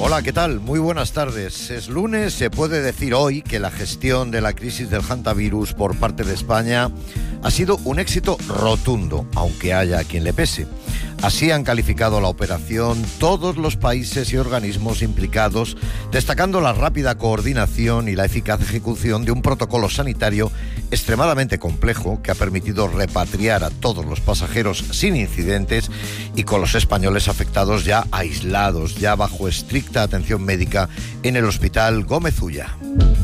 Hola, ¿qué tal? Muy buenas tardes. Es lunes, se puede decir hoy que la gestión de la crisis del hantavirus por parte de España ha sido un éxito rotundo, aunque haya quien le pese. Así han calificado la operación todos los países y organismos implicados, destacando la rápida coordinación y la eficaz ejecución de un protocolo sanitario extremadamente complejo que ha permitido repatriar a todos los pasajeros sin incidentes y con los españoles afectados ya aislados, ya bajo estricta atención médica en el Hospital Gómez Ulla.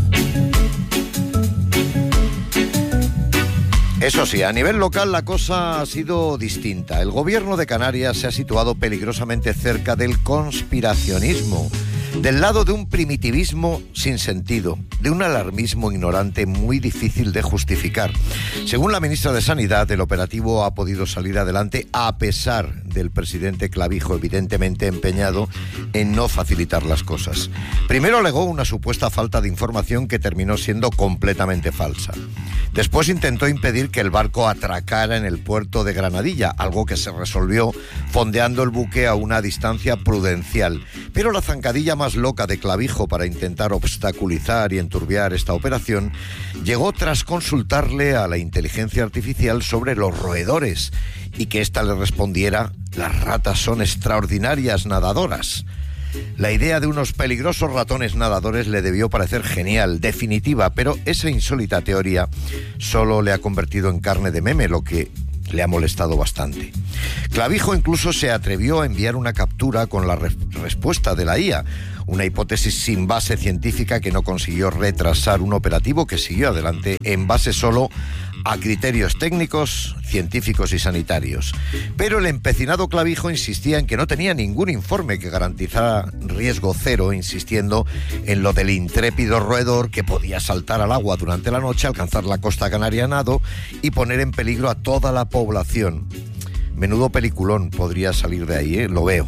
Eso sí, a nivel local la cosa ha sido distinta. El gobierno de Canarias se ha situado peligrosamente cerca del conspiracionismo, del lado de un primitivismo sin sentido, de un alarmismo ignorante muy difícil de justificar. Según la ministra de Sanidad, el operativo ha podido salir adelante a pesar del presidente Clavijo, evidentemente empeñado en no facilitar las cosas. Primero alegó una supuesta falta de información que terminó siendo completamente falsa. Después intentó impedir que el barco atracara en el puerto de Granadilla, algo que se resolvió fondeando el buque a una distancia prudencial. Pero la zancadilla más loca de Clavijo para intentar obstaculizar y enturbiar esta operación llegó tras consultarle a la inteligencia artificial sobre los roedores y que ésta le respondiera: las ratas son extraordinarias nadadoras. La idea de unos peligrosos ratones nadadores le debió parecer genial, definitiva, pero esa insólita teoría solo le ha convertido en carne de meme, lo que le ha molestado bastante. Clavijo incluso se atrevió a enviar una captura con la respuesta de la IA, una hipótesis sin base científica que no consiguió retrasar un operativo que siguió adelante en base solo a criterios técnicos, científicos y sanitarios. Pero el empecinado Clavijo insistía en que no tenía ningún informe que garantizara riesgo cero, insistiendo en lo del intrépido roedor que podía saltar al agua durante la noche, alcanzar la costa canaria a nado y poner en peligro a toda la población. Menudo peliculón podría salir de ahí, Lo veo.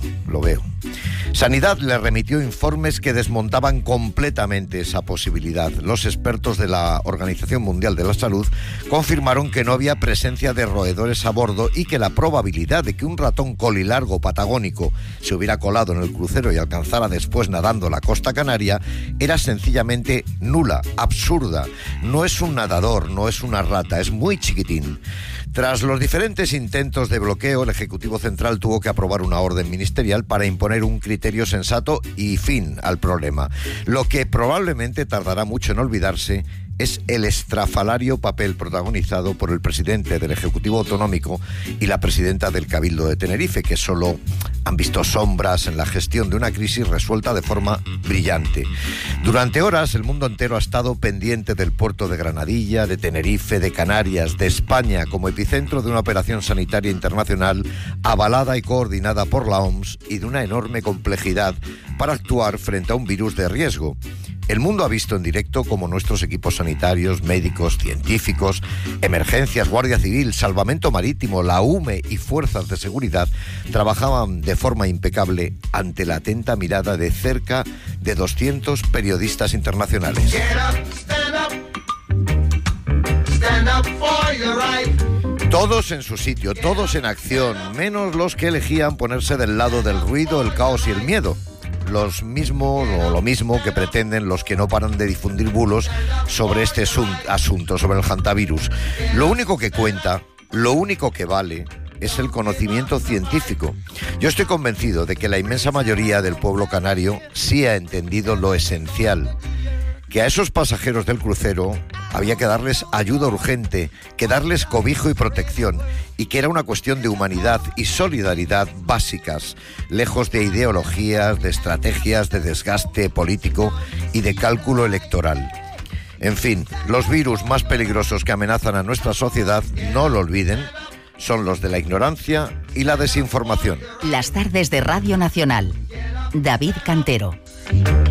Sanidad le remitió informes que desmontaban completamente esa posibilidad. Los expertos de la Organización Mundial de la Salud confirmaron que no había presencia de roedores a bordo y que la probabilidad de que un ratón colilargo patagónico se hubiera colado en el crucero y alcanzara después nadando la costa canaria era sencillamente nula, absurda. No es un nadador, no es una rata, es muy chiquitín. Tras los diferentes intentos de bloqueo, el Ejecutivo Central tuvo que aprobar una orden ministerial para imponer un criterio sensato y fin al problema. Lo que probablemente tardará mucho en olvidarse es el estrafalario papel protagonizado por el presidente del Ejecutivo Autonómico y la presidenta del Cabildo de Tenerife, que solo han visto sombras en la gestión de una crisis resuelta de forma brillante. Durante horas el mundo entero ha estado pendiente del puerto de Granadilla, de Tenerife, de Canarias, de España como epicentro de una operación sanitaria internacional avalada y coordinada por la OMS y de una enorme complejidad para actuar frente a un virus de riesgo. El mundo ha visto en directo cómo nuestros equipos sanitarios, médicos, científicos, emergencias, Guardia Civil, Salvamento Marítimo, la UME y fuerzas de seguridad trabajaban de forma impecable ante la atenta mirada de cerca de 200 periodistas internacionales. Todos en su sitio, todos en acción, menos los que elegían ponerse del lado del ruido, el caos y el miedo. Lo mismo que pretenden los que no paran de difundir bulos sobre este asunto, sobre el hantavirus. Lo único que cuenta, lo único que vale, es el conocimiento científico. Yo estoy convencido de que la inmensa mayoría del pueblo canario sí ha entendido lo esencial, que a esos pasajeros del crucero había que darles ayuda urgente, que darles cobijo y protección, y que era una cuestión de humanidad y solidaridad básicas, lejos de ideologías, de estrategias, de desgaste político y de cálculo electoral. En fin, los virus más peligrosos que amenazan a nuestra sociedad, no lo olviden, son los de la ignorancia y la desinformación. Las tardes de Radio Nacional. David Cantero.